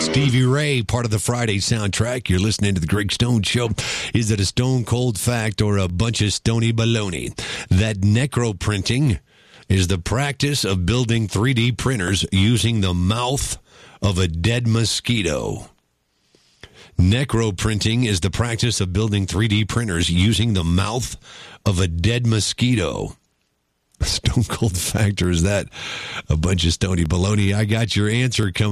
Stevie Ray, part of the Friday soundtrack. You're listening to The Greg Stone Show. Is it a stone cold fact or a bunch of stony baloney that necroprinting is the practice of building 3D printers using the mouth of a dead mosquito? Necroprinting is the practice of building 3D printers using the mouth of a dead mosquito. Stone cold fact, or is that a bunch of stony baloney? I got your answer coming